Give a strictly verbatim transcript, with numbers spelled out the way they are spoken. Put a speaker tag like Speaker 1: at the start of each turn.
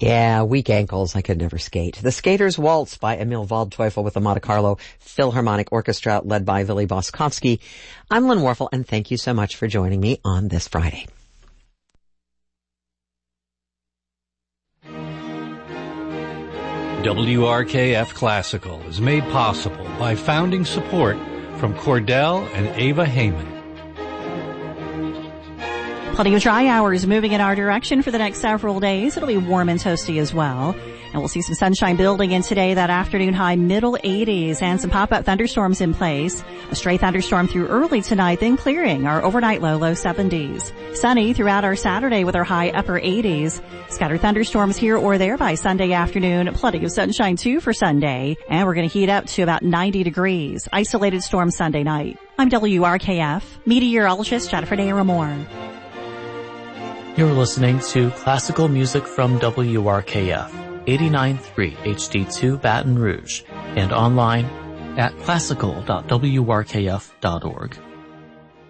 Speaker 1: Yeah, weak ankles. I could never skate. The Skater's Waltz by Emil Waldteufel with the Monte Carlo Philharmonic Orchestra led by Vili Boskovsky. I'm Lynn Warfel, and thank you so much for joining me on this Friday.
Speaker 2: W R K F Classical is made possible by founding support from Cordell and Ava Heyman.
Speaker 3: Plenty of dry hours moving in our direction for the next several days. It'll be warm and toasty as well. And we'll see some sunshine building in today, that afternoon high middle eighties, and some pop-up thunderstorms in place. A stray thunderstorm through early tonight, then clearing. Our overnight low, low seventies. Sunny throughout our Saturday with our high upper eighties. Scattered thunderstorms here or there by Sunday afternoon. Plenty of sunshine too for Sunday. And we're going to heat up to about ninety degrees. Isolated storm Sunday night. I'm W R K F meteorologist Jennifer Naramore.
Speaker 4: You're listening to classical music from W R K F, eighty-nine point three H D two Baton Rouge, and online at classical dot w r k f dot org.